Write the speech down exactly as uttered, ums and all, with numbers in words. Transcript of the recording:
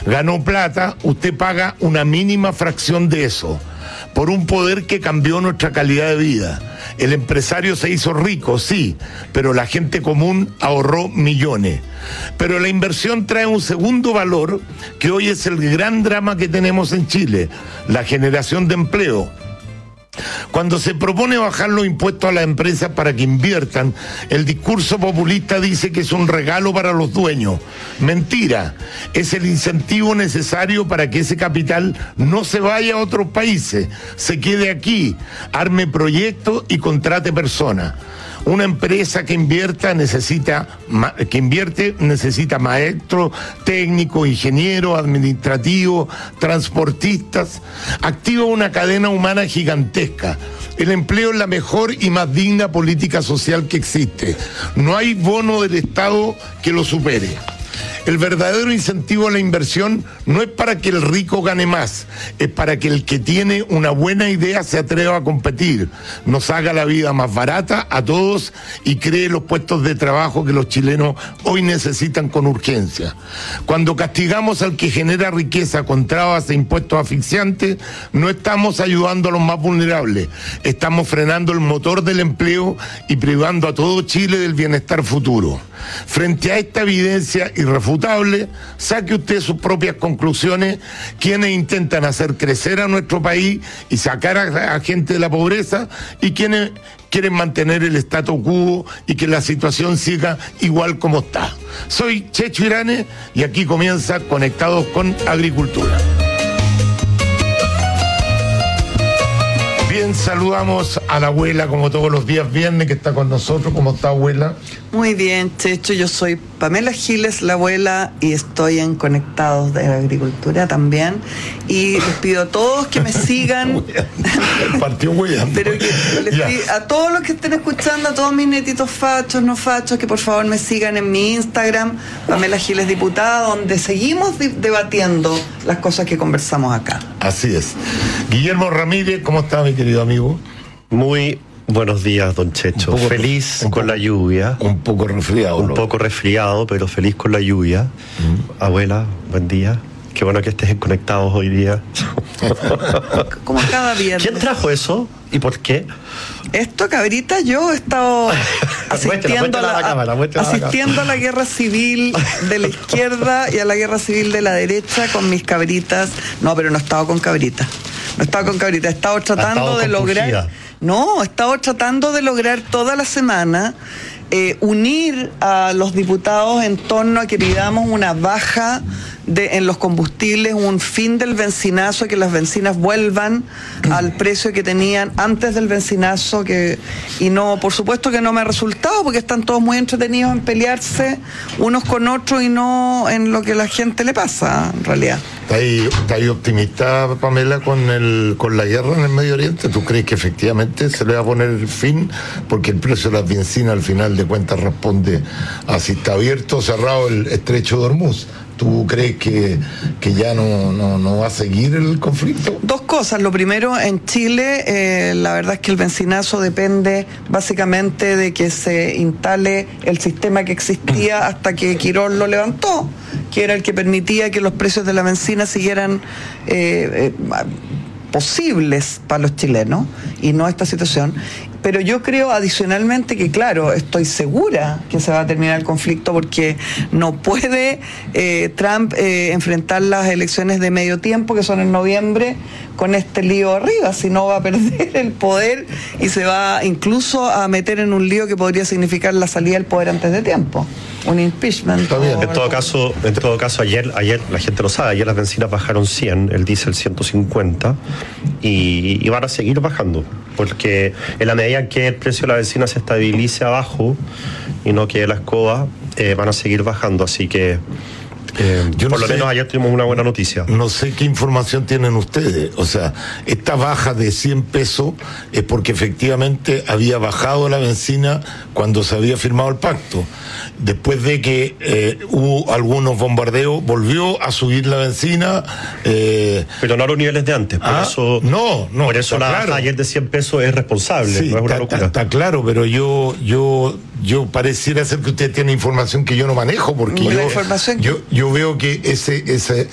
ganó plata, usted paga una mínima fracción de eso, por un poder que cambió nuestra calidad de vida. El empresario se hizo rico, sí, pero la gente común ahorró millones. Pero la inversión trae un segundo valor, que hoy es el gran drama que tenemos en Chile, la generación de empleo. Cuando se propone bajar los impuestos a las empresas para que inviertan, el discurso populista dice que es un regalo para los dueños. Mentira, es el incentivo necesario para que ese capital no se vaya a otros países, se quede aquí, arme proyectos y contrate personas. Una empresa que invierta necesita, que invierte necesita maestros, técnicos, ingenieros, administrativos, transportistas. Activa una cadena humana gigantesca. El empleo es la mejor y más digna política social que existe. No hay bono del Estado que lo supere. El verdadero incentivo a la inversión no es para que el rico gane más, es para que el que tiene una buena idea se atreva a competir, nos haga la vida más barata a todos y cree los puestos de trabajo que los chilenos hoy necesitan con urgencia. Cuando castigamos al que genera riqueza con trabas e impuestos asfixiantes, no estamos ayudando a los más vulnerables, estamos frenando el motor del empleo y privando a todo Chile del bienestar futuro. Frente a esta evidencia irrefutable, saque usted sus propias conclusiones. Quienes intentan hacer crecer a nuestro país y sacar a la gente de la pobreza, y quienes quieren mantener el statu quo y que la situación siga igual como está. Soy Checho Irane y aquí comienza Conectados con Agricultura. Bien, saludamos a la abuela como todos los días viernes que está con nosotros. ¿Cómo está, abuela? Muy bien, Checho, yo soy Pamela Giles, la abuela, y estoy en Conectados de Agricultura también, y les pido a todos que me sigan. El partido hueando. Pero que les pido a todos los que estén escuchando, a todos mis netitos fachos, no fachos, que por favor me sigan en mi Instagram, Pamela Giles Diputada, donde seguimos de- debatiendo las cosas que conversamos acá. Así es. Guillermo Ramírez, ¿cómo está, mi querido amigo? Muy buenos días, don Checho. Un poco- Feliz un con poco- la lluvia. Un poco resfriado. Un ¿no? poco resfriado, pero feliz con la lluvia. Mm. Abuela, buen día. Qué bueno que estés en Conectados hoy día. Como cada viernes. ¿Quién trajo eso y por qué? Esto, cabrita, yo he estado asistiendo, muéstrala a, la, a la cámara, muéstrala a la asistiendo a la guerra civil de la izquierda y a la guerra civil de la derecha con mis cabritas. No, pero no he estado con cabritas. No he estado con cabritas. He estado tratando estado de lograr... compungida. No, he estado tratando de lograr toda la semana eh, unir a los diputados en torno a que pidamos una baja de, en los combustibles, un fin del bencinazo, que las bencinas vuelvan al precio que tenían antes del bencinazo, que y no, por supuesto que no me ha resultado, porque están todos muy entretenidos en pelearse unos con otros y no en lo que a la gente le pasa, en realidad. ¿Está ahí, está ahí optimista, Pamela, con el con la guerra en el Medio Oriente? ¿Tú crees que efectivamente se le va a poner fin? Porque el precio de las bencinas al final de cuentas responde a si está abierto o cerrado el estrecho de Hormuz. ¿Tú crees que, que ya no, no, no va a seguir el conflicto? Dos cosas. Lo primero, en Chile, eh, la verdad es que el bencinazo depende básicamente de que se instale el sistema que existía hasta que Quirós lo levantó, que era el que permitía que los precios de la bencina siguieran eh, eh, posibles para los chilenos, y no esta situación. Pero yo creo adicionalmente que, claro, estoy segura que se va a terminar el conflicto, porque no puede eh, Trump eh, enfrentar las elecciones de medio tiempo, que son en noviembre, con este lío arriba, si no va a perder el poder y se va incluso a meter en un lío que podría significar la salida del poder antes de tiempo, un impeachment. Está bien. En todo caso, en todo caso ayer, ayer la gente lo sabe, ayer las bencinas bajaron cien, el diésel ciento cincuenta, y, y van a seguir bajando, porque en la medida en que el precio de la benzina se estabilice abajo y no quede la escoba, eh, van a seguir bajando, así que eh, Yo no por lo sé. menos ayer tuvimos una buena noticia. No sé qué información tienen ustedes. O sea, esta baja de cien pesos es porque efectivamente había bajado la bencina cuando se había firmado el pacto. Después de que eh, hubo algunos bombardeos, volvió a subir la bencina. Eh, Pero no a los niveles de antes, por Ah, eso, no, no, por eso está la baja claro. ayer de cien pesos es responsable, sí, no es una está, locura. está- está claro, pero yo, yo, yo pareciera ser que usted tiene información que yo no manejo, porque La yo, información- yo, yo veo que ese, ese